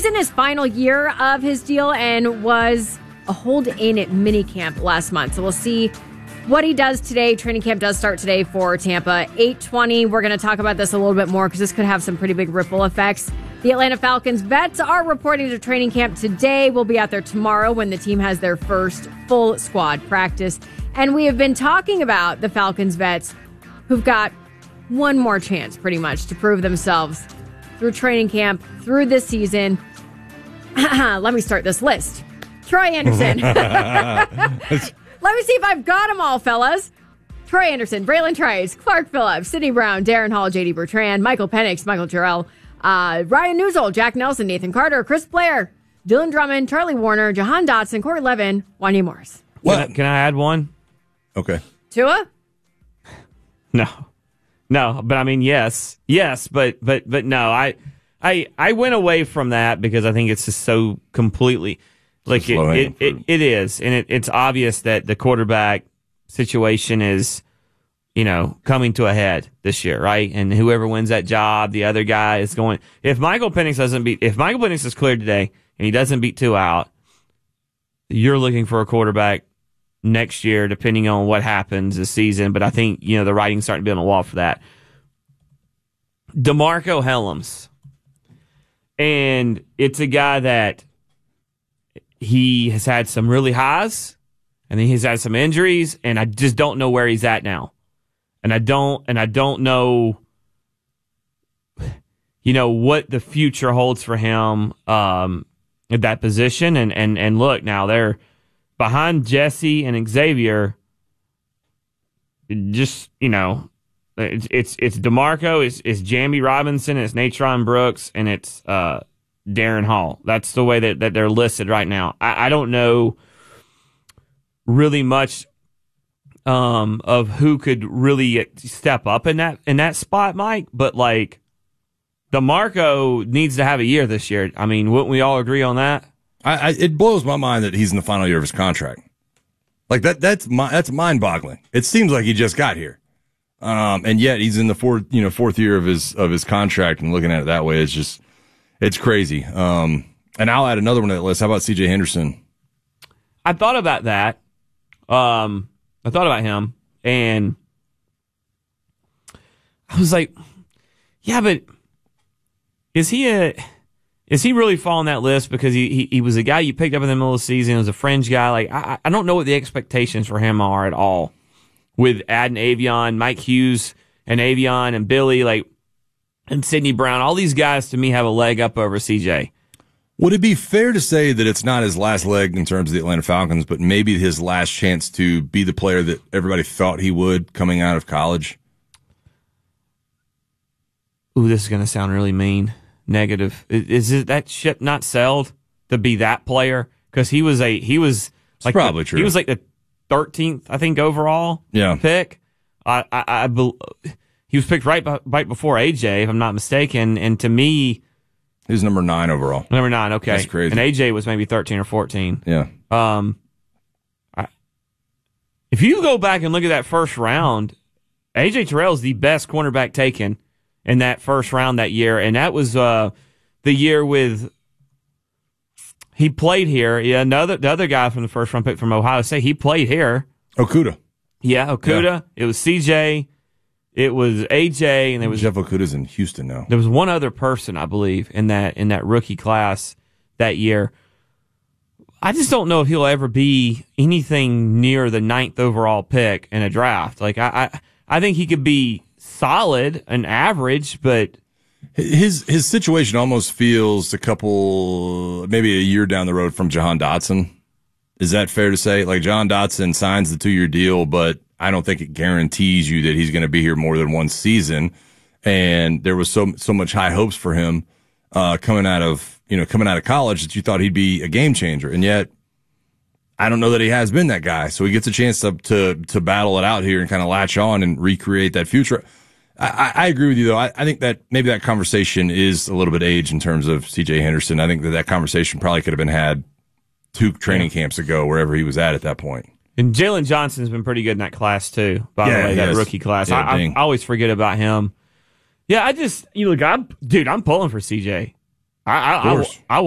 in his final year of his deal and was a hold-in at minicamp last month. So we'll see what he does today. Training camp does start today for Tampa. 8:20. We're going to talk about this a little bit more because this could have some pretty big ripple effects. The Atlanta Falcons vets are reporting to training camp today. We'll be out there tomorrow when the team has their first full squad practice. And we have been talking about the Falcons vets who've got one more chance, pretty much, to prove themselves through training camp, through this season. Let me start this list. Troy Anderson. Let me see if I've got them all, fellas. Troy Anderson, Braylon Trice, Clark Phillips, Sidney Brown, Darren Hall, J.D. Bertrand, Michael Penix, Michael Jarrell, Ryan Newsel, Jack Nelson, Nathan Carter, Chris Blair, Dylan Drummond, Charlie Warner, Jahan Dotson, Corey Levin, Wanya Morris. Can I add one? Okay. Tua? No, but I mean, yes, but no. I went away from that because I think it's just so completely like it is, and it's obvious that the quarterback situation is, coming to a head this year, right? And whoever wins that job, the other guy is going. If Michael Penix is cleared today and he doesn't beat Tua out, you're looking for a quarterback next year, depending on what happens this season. But I think, the writing's starting to be on the wall for that. DeMarco Hellams. And it's a guy that he has had some really highs, and then he's had some injuries, and I just don't know where he's at now. And I don't know, what the future holds for him at that position. And look, now they're behind Jesse and Xavier. Just, it's DeMarco, it's Jamie Robinson, it's Natron Brooks, and it's Darren Hall. That's the way that they're listed right now. I don't know really much of who could really step up in that spot, Mike. But like DeMarco needs to have a year this year. I mean, wouldn't we all agree on that? It blows my mind that he's in the final year of his contract. Like that's mind-boggling. It seems like he just got here, and yet he's in the fourth year of his contract. And looking at it that way, it's crazy. And I'll add another one to that list. How about C.J. Henderson? I thought about that. I thought about him, and I was like, yeah, but is he really falling that list because he was a guy you picked up in the middle of the season? He was a fringe guy. Like I don't know what the expectations for him are at all. With adding Avion, Mike Hughes, and Avion and Billy, and Sidney Brown, all these guys to me have a leg up over CJ. Would it be fair to say that it's not his last leg in terms of the Atlanta Falcons, but maybe his last chance to be the player that everybody thought he would coming out of college? Ooh, this is going to sound really mean. Negative. Is that ship not sailed to be that player? Because he was probably true. He was like the 13th, I think, overall pick. He was picked right before AJ, if I'm not mistaken. And to me, he was number 9 overall. Number 9, okay. That's crazy. And AJ was maybe 13 or 14. Yeah. If you go back and look at that first round, AJ Terrell is the best cornerback taken in that first round that year, and that was the year with he played here. Yeah, the other guy from the first round pick from Ohio State, he played here. Okudah. Yeah, Okudah. Yeah. It was CJ. It was AJ, and there was Jeff Okudah's in Houston now. There was one other person, I believe, in that rookie class that year. I just don't know if he'll ever be anything near the 9th overall pick in a draft. Like I think he could be solid and average, but his situation almost feels maybe a year down the road from Jahan Dotson. Is that fair to say? Like Jahan Dotson signs the 2-year deal, but I don't think it guarantees you that he's going to be here more than one season. And there was so much high hopes for him coming out of college that you thought he'd be a game changer, and yet I don't know that he has been that guy. So he gets a chance to battle it out here and kind of latch on and recreate that future. I agree with you though. I think that maybe that conversation is a little bit aged in terms of C.J. Henderson. I think that conversation probably could have been had 2 training camps ago, wherever he was at that point. And Jalen Johnson's been pretty good in that class too. By the way, that rookie class. Yeah, I always forget about him. Yeah, I'm pulling for CJ. I